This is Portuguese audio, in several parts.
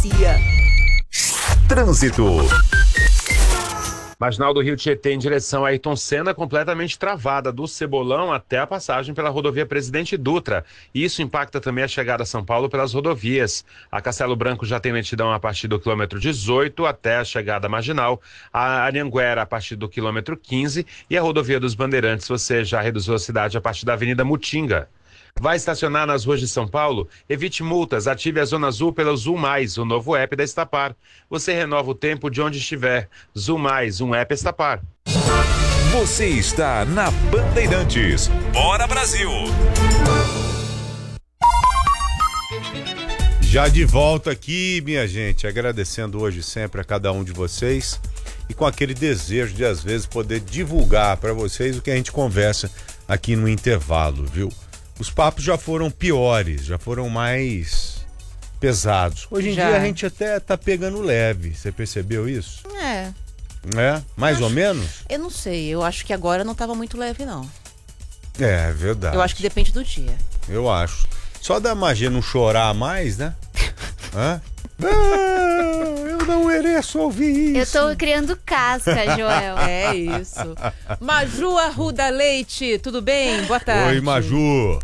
delegacia. Trânsito. Marginal do Rio Tietê em direção a Ayrton Senna completamente travada do Cebolão até a passagem pela rodovia Presidente Dutra. Isso impacta também a chegada a São Paulo pelas rodovias. A Castelo Branco já tem lentidão a partir do quilômetro 18 até a chegada marginal. A Anhanguera a partir do quilômetro 15 e a rodovia dos Bandeirantes você já reduz velocidade a partir da Avenida Mutinga. Vai estacionar nas ruas de São Paulo? Evite multas, ative a Zona Azul pelo Zul Mais, o novo app da Estapar. Você renova o tempo de onde estiver. Zul Mais, um app Estapar. Você está na Bandeirantes. Bora Brasil! Já de volta aqui, minha gente, agradecendo hoje sempre a cada um de vocês e com aquele desejo de às vezes poder divulgar para vocês o que a gente conversa aqui no intervalo, viu? Os papos já foram piores, já foram mais pesados. Hoje em dia a gente até tá pegando leve, você percebeu isso? É. Mais ou menos? Eu não sei, eu acho que agora não tava muito leve, não. É verdade. Eu acho que depende do dia. Eu acho. Só da magia não chorar mais, né? Eu não mereço ouvir isso. Eu tô criando casca, Joel. É isso. Maju Arruda Leite, tudo bem? Boa tarde. Oi, Maju.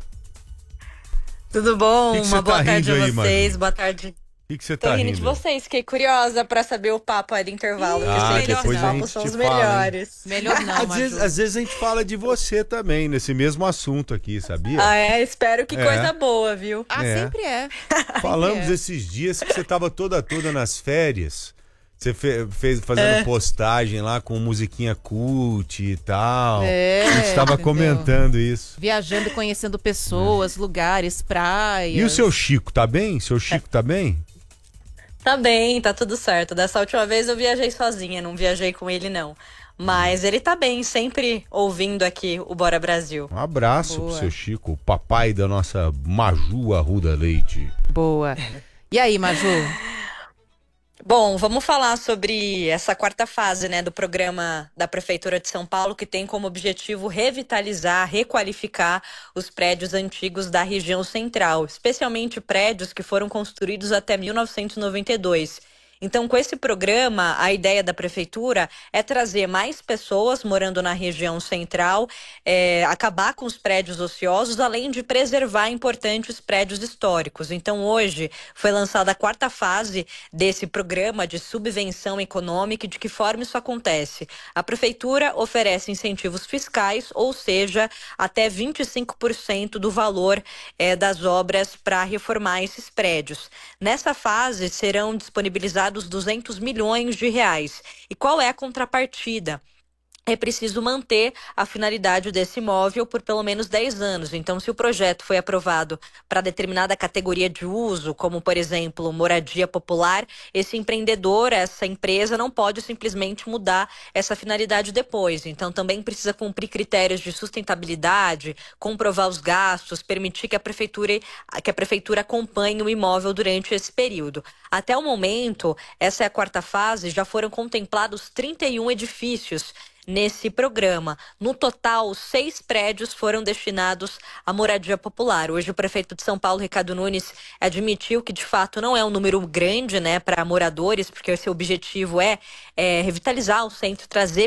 Tudo bom? Que Uma boa tarde a aí, vocês. Maju? Boa tarde. O que você Tô tá rindo rindo de vocês, fiquei curiosa pra saber o papo aí do intervalo. Porque eu sei que depois esses a papos gente são te os fala, melhores. Melhor não, Maju. Às vezes a gente fala de você também, nesse mesmo assunto aqui, sabia? Ah, é? Espero que coisa boa, viu? Sempre é. Falamos esses dias que você tava toda nas férias. Você fez fazendo postagem lá com musiquinha cult e tal. A gente tava comentando isso. Viajando, conhecendo pessoas, lugares, praias. E o seu Chico, tá bem? Seu Chico tá bem? Tá bem, tá tudo certo. Dessa última vez eu viajei sozinha, não viajei com ele não. Mas ele tá bem, sempre ouvindo aqui o Bora Brasil. Um abraço pro seu Chico, o papai da nossa Maju Arruda Leite. Boa. E aí, Maju? Bom, vamos falar sobre essa quarta fase, né, do programa da Prefeitura de São Paulo, que tem como objetivo revitalizar, requalificar os prédios antigos da região central, especialmente prédios que foram construídos até 1992. Então, com esse programa, a ideia da Prefeitura é trazer mais pessoas morando na região central, acabar com os prédios ociosos, além de preservar importantes prédios históricos. Então, hoje foi lançada a quarta fase desse programa de subvenção econômica. E de que forma isso acontece? A Prefeitura oferece incentivos fiscais, ou seja, até 25% do valor das obras para reformar esses prédios. Nessa fase, serão disponibilizados 200 milhões de reais. E qual é a contrapartida? É preciso manter a finalidade desse imóvel por pelo menos 10 anos. Então, se o projeto foi aprovado para determinada categoria de uso, como, por exemplo, moradia popular, esse empreendedor, essa empresa, não pode simplesmente mudar essa finalidade depois. Então, também precisa cumprir critérios de sustentabilidade, comprovar os gastos, permitir que a prefeitura acompanhe o imóvel durante esse período. Até o momento, essa é a quarta fase, já foram contemplados 31 edifícios nesse programa. No total, 6 prédios foram destinados à moradia popular. Hoje, o prefeito de São Paulo, Ricardo Nunes, admitiu que, de fato, não é um número grande, né, para moradores, porque o seu objetivo é revitalizar o centro, trazer